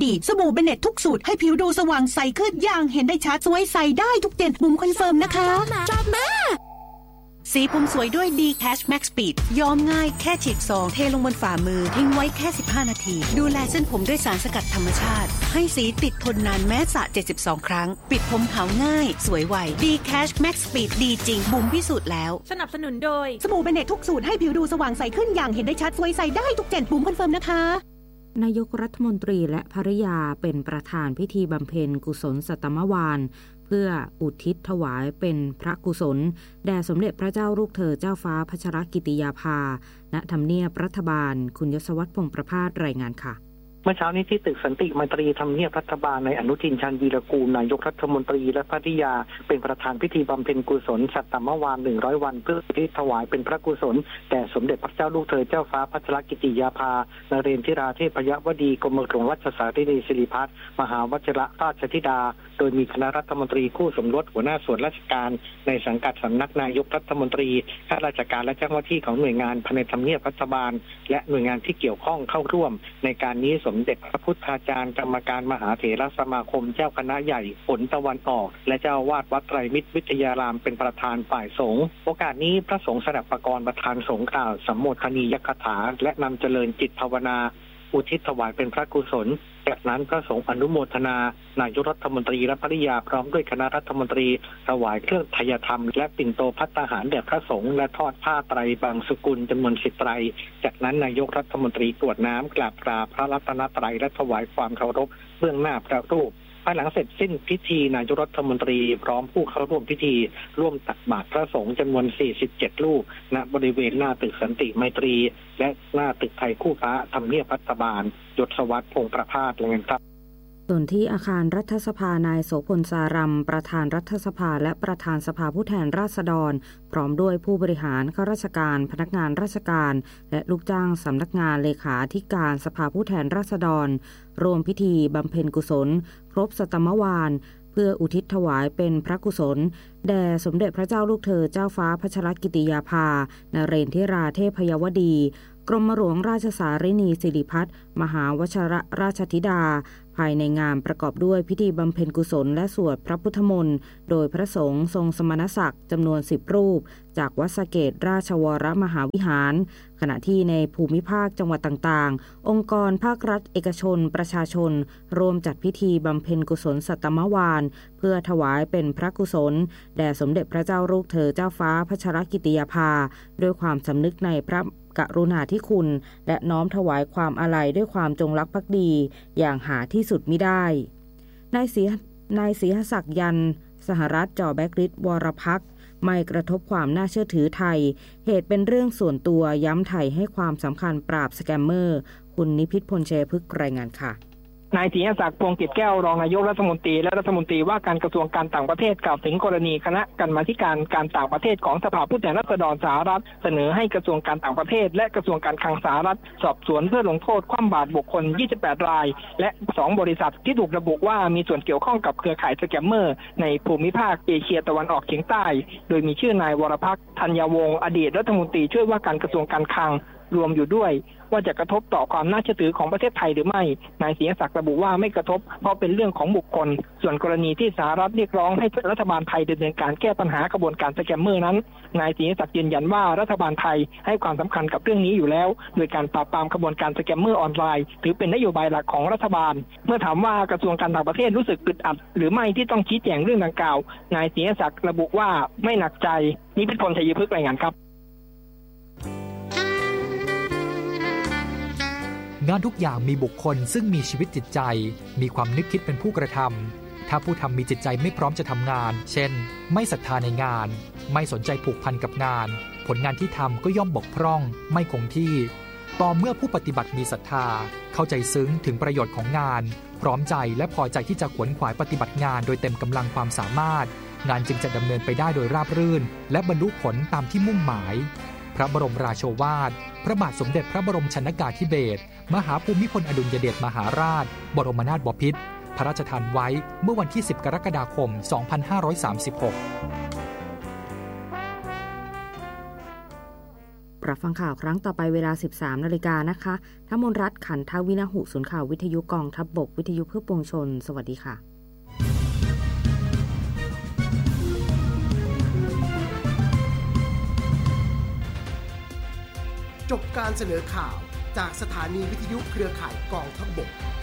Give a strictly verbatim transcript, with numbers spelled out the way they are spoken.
ดีสบู่เบเน็ตทุกสูตรให้ผิวดูสว่างใสขึ้นอย่างเห็นได้ชัดสวยใสได้ทุกเย็นบุ๋มคอนเฟิร์มนะคะชอบมากสีผมสวยด้วย ดี Cash Max Speed ย้อมง่ายแค่ฉีกซองเทลงบนฝ่ามือทิ้งไว้แค่สิบห้านาทีดูแลเส้นผมด้วยสารสกัดธรรมชาติให้สีติดทนนานแม้สระเจ็ดสิบสองครั้งปิดผมขาวง่ายสวยไว ดี Cash Max Speed ดีจริงบุ๋มพิสูจน์แล้วสนับสนุนโดยสบู่เบเน็ตทุกสูตรให้ผิวดูสว่างใสขึ้นอย่างเห็นได้ชัดสวยใสได้ทุกเย็นบุ๋มคอนเฟิร์มนะคะนายกรัฐมนตรีและภริยาเป็นประธานพิธีบำเพ็ญกุศลสัตมวาลเพื่ออุทิศถวายเป็นพระกุศลแด่สมเด็จพระเจ้าลูกเธอเจ้าฟ้าพัชรกิติยาภาณทำเนียบรัฐบาลคุณยศวัฒน์พงษ์ประภาสรายงานค่ะเมื่อเช้านี้ที่ตึกสันติมัยตรีทำเนียบรัฐบาลในอนุทินชาญวีรกูลนายกรัฐมนตรีและภริยาเป็นประธานพิธีบำเพ็ญกุศลสัตมวาลหนึ่งร้อยวันเพื่ออุทิศถวายเป็นพระกุศลแด่สมเด็จพระเจ้าลูกเธอเจ้าฟ้าพัชรกิติยาภานเรนทิราเทพยวดีกรมหลวงรัชสารินีสิริพัฒน์มหาวชิรราชธิดาโดยมีคณะรัฐมนตรีคู่สมรสหัวหน้าส่วนราชการในสังกัดสำนักนายกรัฐมนตรีข้าราชการและเจ้าหน้าที่ของหน่วยงานภายในทำเนียบรัฐบาลและหน่วยงานที่เกี่ยวข้องเข้าร่วมในการนี้สมเด็จพระพุทธาจารย์กรรมการมหาเถรสมาคมเจ้าคณะใหญ่ฝนตะวันออกและเจ้าวาดวัดไตรมิตรวิทยารามเป็นประธานฝ่ายสงฆ์โอกาสนี้พระสงฆ์สดับประกรณ์ประธานสงฆ์กล่าวสัมโมทนียคถาและนำเจริญจิตภาวนาอุทิศถวายเป็นพระกุศลจากนั้นพระสงฆ์อนุโมทนานายกรัฐมนตรีและภริยาพร้อมด้วยคณะรัฐมนตรีถวายเครื่องไทยธรรมและปิ่นโตภัตตาหารแด่พระสงฆ์และทอดผ้าไตรบางสกุลจำนวนสิบไตรจากนั้นนายกรัฐมนตรีกรวดน้ำกราบกราบพระรัตนตรัยและถวายความเคารพเบื้องหน้าพระรูปภายหลังเสร็จสิ้นพิธีนายกรัฐมนตรีพร้อมผู้เข้าร่วมพิธีร่วมตักบาตรพระสงฆ์จำนวนสี่สิบเจ็ดรูปณบริเวณหน้าตึกสันติมัยตรีและหน้าตึกไทยคู่ฟ้าทำเนียบรัฐบาลยศวัฒน์พงษ์ประภาสรายงานครับส่วนที่อาคารรัฐสภานายโสพลสารัมประธานรัฐสภาและประธานสภาผู้แทนราษฎรพร้อมด้วยผู้บริหารข้าราชการพนักงานราชการและลูกจ้างสำนักงานเลขาธิการสภาผู้แทนราษฎรรวมพิธีบำเพ็ญกุศลครบสัตมวาลเพื่ออุทิศถวายเป็นพระกุศลแด่สมเด็จพระเจ้าลูกเธอเจ้าฟ้าพัชรกิติยาภานเรนทิราเทพยวดีกรมหลวงราชสารินีสิริพัฒน์มหาวชิรราชธิดาภายในงานประกอบด้วยพิธีบำเพ็ญกุศลและสวดพระพุทธมนต์โดยพระสงฆ์ทรงสมณศักดิ์จำนวนสิบรูปจากวัดสะเกษราชวรมหาวิหารขณะที่ในภูมิภาคจังหวัดต่างๆองค์กรภาครัฐเอกชนประชาชนรวมจัดพิธีบำเพ็ญกุศลสัตมวาลเพื่อถวายเป็นพระกุศลแด่สมเด็จพระเจ้าลูกเธอเจ้าฟ้าพัชรกิติยาภาด้วยความสำนึกในพระกรุณาธิคุณและน้อมถวายความอาลัยด้วยความจงรักภักดีอย่างหาที่สุดมิได้นายศรีนายศรีหศักดิ์ยันสหรัฐจอแบกฤทธิ์วรพักษ์ไม่กระทบความน่าเชื่อถือไทยเหตุเป็นเรื่องส่วนตัวย้ำไทยให้ความสำคัญปราบสแกมเมอร์คุณนิพิษพลเชยพฤกษ์รายงานค่ะนายศรีหศักดิ์ พวงกิจแก้วรองนายกรัฐมนตรีและรัฐมนตรีว่าการกระทรวงการต่างประเทศกล่าวถึงกรณีคณะกรรมาธิการการต่างประเทศของสภาผู้แทนราษฎรสหรัฐเสนอให้กระทรวงการต่างประเทศและกระทรวงการคลังสหรัฐสอบสวนเพื่อลงโทษคว่ำบาตรบุคคลยี่สิบแปดรายและสองบริษัทที่ถูกระบุว่ามีส่วนเกี่ยวข้องกับเครือข่ายสแกมเมอร์ในภูมิภาคเอเชียตะวันออกเฉียงใต้โดยมีชื่อนายวรพักษ์ธัญวงศ์อดีตรัฐมนตรีช่วยว่าการกระทรวงการคลังรวมอยู่ด้วยว่าจะกระทบต่อความน่าเชื่อถือของประเทศไทยหรือไม่นายศรีหศักดิ์ระบุว่าไม่กระทบเพราะเป็นเรื่องของบุคคลส่วนกรณีที่สหรัฐเรียกร้องให้รัฐบาลไทยดำเนินการแก้ปัญหากระบวนการสแกมเมอร์นั้นนายศรีหศักดิ์ยืนยันว่ารัฐบาลไทยให้ความสำคัญกับเรื่องนี้อยู่แล้วโดยการปราบปรามกระบวนการสแกมเมอร์ออนไลน์ถือเป็นนโยบายหลักของรัฐบาลเมื่อถามว่ากระทรวงการต่างประเทศรู้สึกอึดอัดหรือไม่ที่ต้องชี้แจงเรื่องดังกล่าวนายศรีหศักดิ์ระบุว่าไม่หนักใจนิพิษพลชัยพฤกษ์รายงานครับงานทุกอย่างมีบุคคลซึ่งมีชีวิตจิตใจมีความนึกคิดเป็นผู้กระทำถ้าผู้ทำมีจิตใจไม่พร้อมจะทำงานเช่นไม่ศรัทธาในงานไม่สนใจผูกพันกับงานผลงานที่ทำก็ย่อมบกพร่องไม่คงที่ต่อเมื่อผู้ปฏิบัติมีศรัทธาเข้าใจซึ้งถึงประโยชน์ของงานพร้อมใจและพอใจที่จะขวนขวายปฏิบัติงานโดยเต็มกำลังความสามารถงานจึงจะดำเนินไปได้โดยราบรื่นและบรรลุผลตามที่มุ่งหมายพระบรมราโชวาทพระบาทสมเด็จพระบรมชนกาธิเบศรมหาภูมิพลอดุลยเดชมหาราชบรมนาถบพิตรพระราชทานไว้เมื่อวันที่สิบกรกฎาคมสองพันห้าร้อยสามสิบหกรับฟังข่าวครั้งต่อไปเวลา สิบสามนาฬิกานะคะทมนรัตน์ขันทวินหุศูนย์ข่าววิทยุกองทัพบกวิทยุเพื่อปวงชนสวัสดีค่ะจบการเสนอข่าวจากสถานีวิทยุเครือข่ายกองทัพบก